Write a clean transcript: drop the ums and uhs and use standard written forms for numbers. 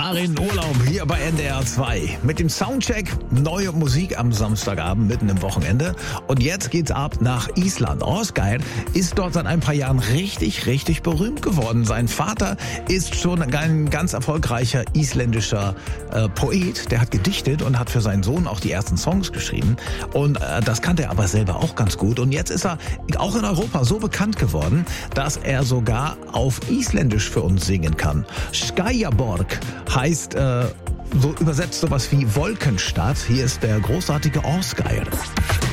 Darin Urlaub hier bei NDR 2. Mit dem Soundcheck neue Musik am Samstagabend mitten im Wochenende. Und jetzt geht's ab nach Island. Ásgeir ist dort seit ein paar Jahren richtig berühmt geworden. Sein Vater ist schon ein ganz erfolgreicher isländischer Poet. Der hat gedichtet und hat für seinen Sohn auch die ersten Songs geschrieben. Und das kannte er aber selber auch ganz gut. Und jetzt ist er auch in Europa so bekannt geworden, dass er sogar auf Isländisch für uns singen kann. Skýjaborg heißt so übersetzt sowas wie Wolkenstadt. Hier ist der großartige Ásgeir.